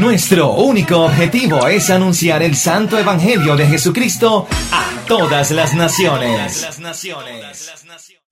Nuestro único objetivo es anunciar el santo evangelio de Jesucristo a todas las naciones.